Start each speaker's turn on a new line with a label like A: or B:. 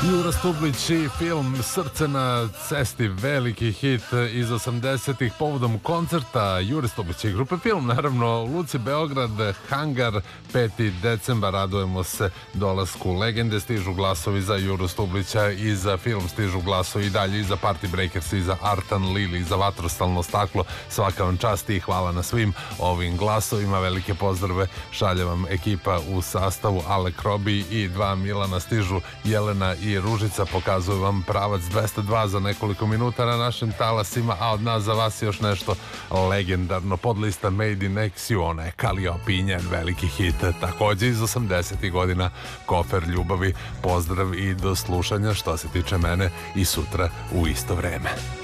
A: Jura Stublić i film Srce na cesti, veliki hit iz 80-ih povodom koncerta Jure Stublića i grupe Film, naravno u Luci Beograd, Hangar, 5. decembar, radujemo se dolasku legende, stižu glasovi za Juru Stublića i za film, stižu glasovi i dalje i za Party Breakers i za Artan Lili i za Vatrostalno staklo, svaka vam čast i hvala na svim ovim glasovima, velike pozdrave šalje vam ekipa u sastavu Alek Robi i dva Milana, stižu Jelena i Ružica, pokazuju vam pravac 202 za nekoliko minuta na našim talasima, a od nas za vas još nešto legendarno, podlista Made in Exione, Kaliopinjen, veliki hit, takođe iz 80-ih godina, Kofer ljubavi, pozdrav i do slušanja što se tiče mene i sutra u isto vreme.